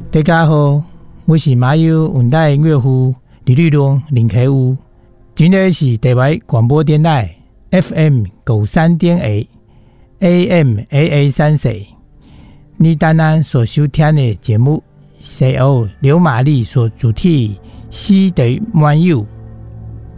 大家好，我是马友文代音乐户李律龙林启武。今天是台湾广播电台 FM 93.1 AM AA34。你单单所收听的节目是由刘玛丽所主题《诗的漫游》